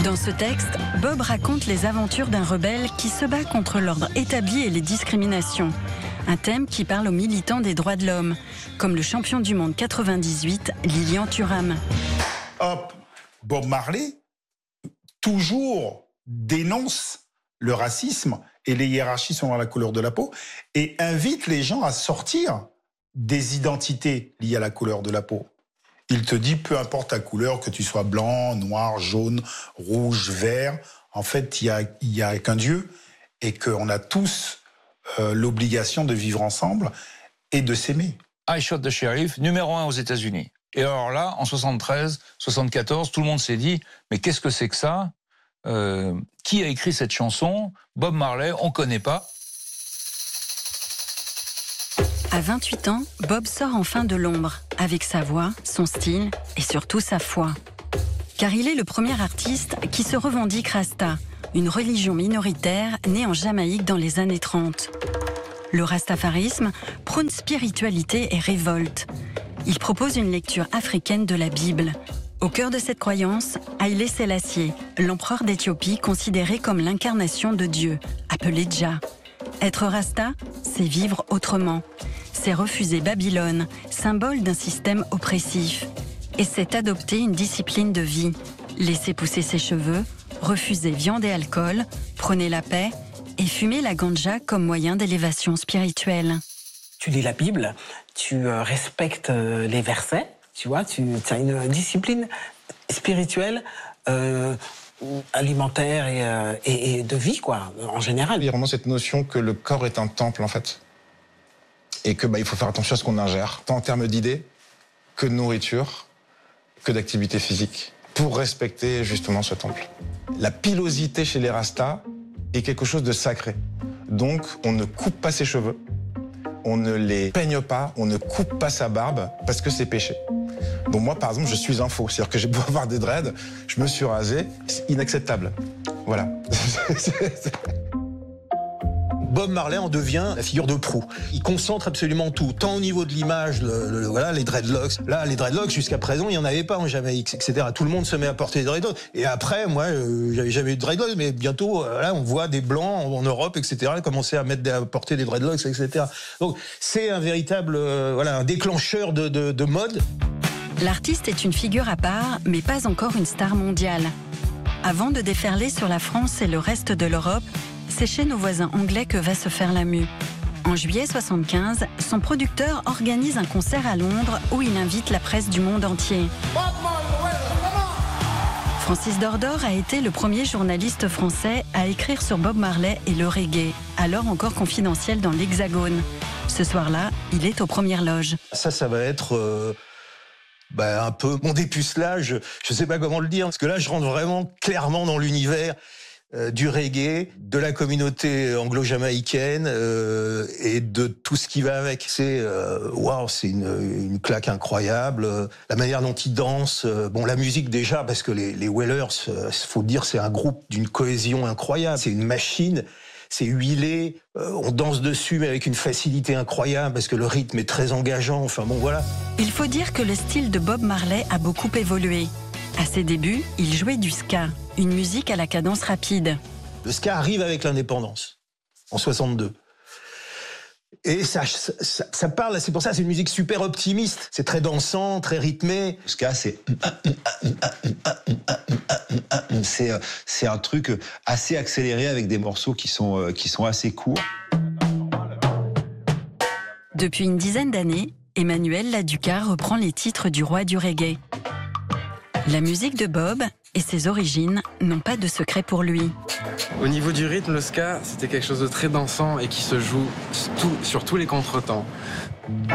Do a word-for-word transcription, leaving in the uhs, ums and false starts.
Dans ce texte, Bob raconte les aventures d'un rebelle qui se bat contre l'ordre établi et les discriminations. Un thème qui parle aux militants des droits de l'homme, comme le champion du monde quatre-vingt-dix-huit, Lilian Thuram. Hop, Bob Marley, toujours dénonce le racisme et les hiérarchies selon la couleur de la peau et invite les gens à sortir des identités liées à la couleur de la peau. Il te dit, peu importe ta couleur, que tu sois blanc, noir, jaune, rouge, vert, en fait, il n'y a, il y a qu'un Dieu et qu'on a tous euh, l'obligation de vivre ensemble et de s'aimer. I Shot the Sheriff, numéro un aux États-Unis. Et alors là, en soixante-treize, soixante-quatorze, tout le monde s'est dit, mais qu'est-ce que c'est que ça ? euh, Qui a écrit cette chanson ? Bob Marley, on ne connaît pas. À vingt-huit ans, Bob sort enfin de l'ombre, avec sa voix, son style et surtout sa foi. Car il est le premier artiste qui se revendique Rasta, une religion minoritaire née en Jamaïque dans les années trente. Le rastafarisme prône spiritualité et révolte. Il propose une lecture africaine de la Bible. Au cœur de cette croyance, Haïlé Sélassié, l'empereur d'Éthiopie considéré comme l'incarnation de Dieu, appelé Jah. Être Rasta, c'est vivre autrement. C'est refuser Babylone, symbole d'un système oppressif. Et c'est adopter une discipline de vie. Laisser pousser ses cheveux, refuser viande et alcool, prôner la paix et fumer la ganja comme moyen d'élévation spirituelle. Tu lis la Bible, tu respectes les versets, tu vois, tu as une discipline spirituelle, euh, alimentaire et, euh, et, et de vie, quoi, en général. Il y a vraiment cette notion que le corps est un temple, en fait. Et que bah, il faut faire attention à ce qu'on ingère, tant en termes d'idées, que de nourriture, que d'activité physique, pour respecter justement ce temple. La pilosité chez les Rastas est quelque chose de sacré. Donc, on ne coupe pas ses cheveux, on ne les peigne pas, on ne coupe pas sa barbe, parce que c'est péché. Donc moi, par exemple, je suis un faux. C'est-à-dire que j'ai beau avoir des dreads, je me suis rasé, c'est inacceptable. Voilà. Bob Marley en devient la figure de proue. Il concentre absolument tout, tant au niveau de l'image, le, le, voilà, les dreadlocks. Là, les dreadlocks, jusqu'à présent, il n'y en avait pas en Jamaïque, et cetera. Tout le monde se met à porter des dreadlocks. Et après, moi, euh, j'avais jamais eu de dreadlocks, mais bientôt, euh, là, on voit des blancs en, en Europe, et cetera, commencer à, mettre, à porter des dreadlocks, et cetera. Donc, c'est un véritable, euh, voilà, un déclencheur de, de, de mode. L'artiste est une figure à part, mais pas encore une star mondiale. Avant de déferler sur la France et le reste de l'Europe, c'est chez nos voisins anglais que va se faire la mue. En juillet soixante-quinze, son producteur organise un concert à Londres où il invite la presse du monde entier. Francis Dordor a été le premier journaliste français à écrire sur Bob Marley et le reggae, alors encore confidentiel dans l'Hexagone. Ce soir-là, il est aux premières loges. Ça, ça va être... Euh... Bah, un peu mon dépucelage, je sais pas comment le dire, parce que là je rentre vraiment clairement dans l'univers euh, du reggae, de la communauté anglo-jamaïcaine euh, et de tout ce qui va avec. C'est euh, waouh, c'est une, une claque incroyable, euh, la manière dont ils dansent, euh, bon la musique déjà, parce que les, les Wailers, euh, faut dire, c'est un groupe d'une cohésion incroyable, c'est une machine. C'est huilé, euh, on danse dessus mais avec une facilité incroyable parce que le rythme est très engageant, enfin bon voilà. Il faut dire que le style de Bob Marley a beaucoup évolué. À ses débuts, il jouait du ska, une musique à la cadence rapide. Le ska arrive avec l'indépendance, en soixante-deux. Et ça, ça, ça parle, c'est pour ça, c'est une musique super optimiste. C'est très dansant, très rythmé. Le ska, c'est... C'est, c'est un truc assez accéléré avec des morceaux qui sont, qui sont assez courts. Depuis une dizaine d'années, Emmanuel Laduca reprend les titres du roi du reggae. La musique de Bob et ses origines n'ont pas de secret pour lui. Au niveau du rythme, le ska, c'était quelque chose de très dansant et qui se joue tout, sur tous les contretemps.